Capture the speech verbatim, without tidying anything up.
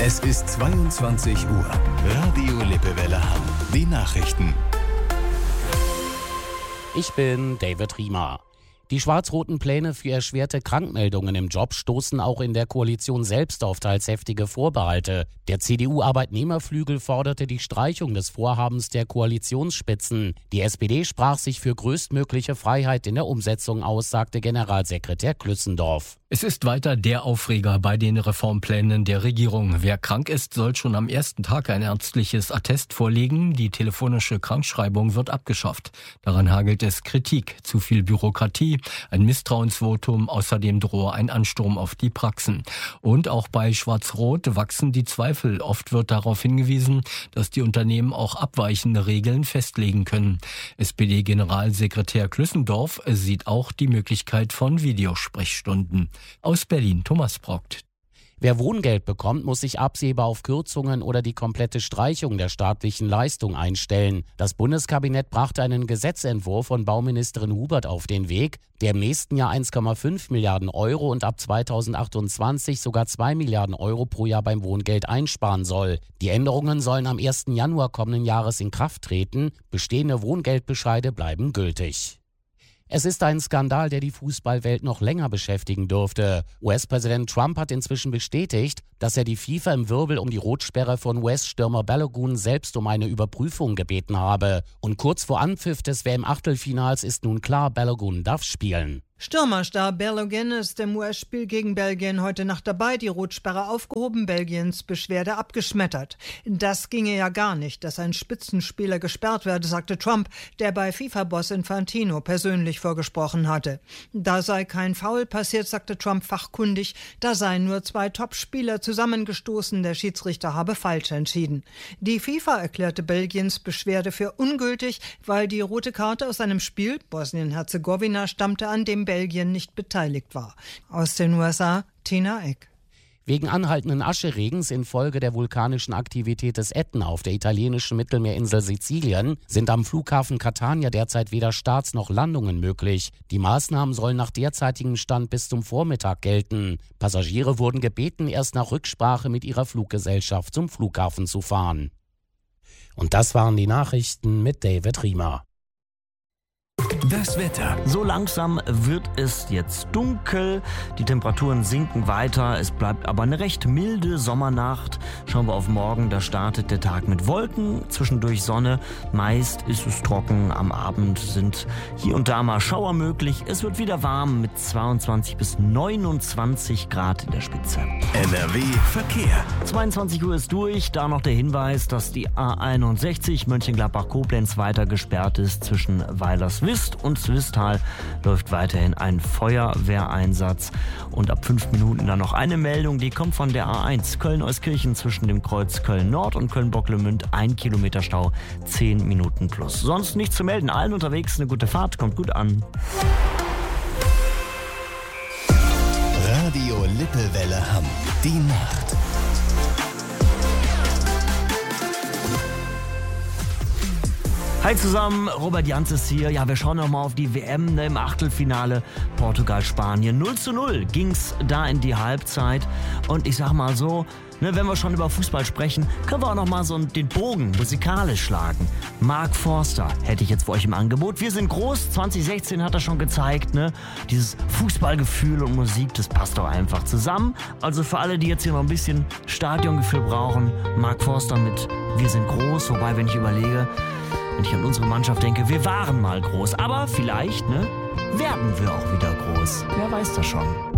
Es ist zweiundzwanzig Uhr. Radio Lippewelle Hamm. Die Nachrichten. Ich bin David Riemer. Die schwarz-roten Pläne für erschwerte Krankmeldungen im Job stoßen auch in der Koalition selbst auf teils heftige Vorbehalte. Der C D U-Arbeitnehmerflügel forderte die Streichung des Vorhabens der Koalitionsspitzen. Die S P D sprach sich für größtmögliche Freiheit in der Umsetzung aus, sagte Generalsekretär Klüssendorf. Es ist weiter der Aufreger bei den Reformplänen der Regierung. Wer krank ist, soll schon am ersten Tag ein ärztliches Attest vorlegen. Die telefonische Krankschreibung wird abgeschafft. Daran hagelt es Kritik. Zu viel Bürokratie, ein Misstrauensvotum, außerdem drohe ein Ansturm auf die Praxen. Und auch bei Schwarz-Rot wachsen die Zweifel. Oft wird darauf hingewiesen, dass die Unternehmen auch abweichende Regeln festlegen können. S P D-Generalsekretär Klüssendorf sieht auch die Möglichkeit von Videosprechstunden. Aus Berlin, Thomas Brockt. Wer Wohngeld bekommt, muss sich absehbar auf Kürzungen oder die komplette Streichung der staatlichen Leistung einstellen. Das Bundeskabinett brachte einen Gesetzentwurf von Bauministerin Hubert auf den Weg, der im nächsten Jahr eins Komma fünf Milliarden Euro und ab zweitausendachtundzwanzig sogar zwei Milliarden Euro pro Jahr beim Wohngeld einsparen soll. Die Änderungen sollen am ersten Januar kommenden Jahres in Kraft treten. Bestehende Wohngeldbescheide bleiben gültig. Es ist ein Skandal, der die Fußballwelt noch länger beschäftigen dürfte. U S-Präsident Trump hat inzwischen bestätigt, dass er die FIFA im Wirbel um die Rotsperre von U S-Stürmer Balogun selbst um eine Überprüfung gebeten habe. Und kurz vor Anpfiff des W M-Achtelfinals ist nun klar, Balogun darf spielen. Stürmerstar Balogun ist im U S-Spiel gegen Belgien heute Nacht dabei. Die Rotsperre aufgehoben, Belgiens Beschwerde abgeschmettert. Das ginge ja gar nicht, dass ein Spitzenspieler gesperrt werde, sagte Trump, der bei FIFA-Boss Infantino persönlich vorgesprochen hatte. Da sei kein Foul passiert, sagte Trump fachkundig. Da seien nur zwei Topspieler zusammengestoßen. Der Schiedsrichter habe falsch entschieden. Die FIFA erklärte Belgiens Beschwerde für ungültig, weil die rote Karte aus einem Spiel, Bosnien-Herzegowina, stammte, an dem Belgien nicht beteiligt war. Aus den U S A, Tina Eck. Wegen anhaltenden Ascheregens infolge der vulkanischen Aktivität des Ätna auf der italienischen Mittelmeerinsel Sizilien sind am Flughafen Catania derzeit weder Starts noch Landungen möglich. Die Maßnahmen sollen nach derzeitigem Stand bis zum Vormittag gelten. Passagiere wurden gebeten, erst nach Rücksprache mit ihrer Fluggesellschaft zum Flughafen zu fahren. Und das waren die Nachrichten mit David Riemer. Das Wetter. So langsam wird es jetzt dunkel, die Temperaturen sinken weiter, es bleibt aber eine recht milde Sommernacht. Schauen wir auf morgen, da startet der Tag mit Wolken, zwischendurch Sonne, meist ist es trocken, am Abend sind hier und da mal Schauer möglich. Es wird wieder warm mit zweiundzwanzig bis neunundzwanzig Grad in der Spitze. N R W Verkehr. zweiundzwanzig Uhr ist durch, da noch der Hinweis, dass die A einundsechzig Mönchengladbach-Koblenz weiter gesperrt ist zwischen Weilerswist und Swisttal läuft weiterhin ein Feuerwehreinsatz. Und ab fünf Minuten dann noch eine Meldung, die kommt von der A eins Köln-Euskirchen zwischen dem Kreuz Köln-Nord und Köln-Bocklemünd. Ein Kilometer Stau, zehn Minuten plus. Sonst nichts zu melden, allen unterwegs eine gute Fahrt, kommt gut an. Radio Lippewelle Hamm. Die Nacht. Hi zusammen, Robert Janzes hier. Ja, wir schauen noch mal auf die W M, ne, im Achtelfinale Portugal-Spanien. null zu null ging's da in die Halbzeit. Und ich sag mal so, ne, wenn wir schon über Fußball sprechen, können wir auch noch mal so den Bogen musikalisch schlagen. Mark Forster hätte ich jetzt für euch im Angebot. Wir sind groß, zwanzig sechzehn hat er schon gezeigt, ne? Dieses Fußballgefühl und Musik, das passt doch einfach zusammen. Also für alle, die jetzt hier noch ein bisschen Stadiongefühl brauchen, Mark Forster mit Wir sind groß. Wobei, wenn ich überlege, wenn ich an unsere Mannschaft denke, wir waren mal groß. Aber vielleicht, ne, werden wir auch wieder groß. Wer weiß das schon.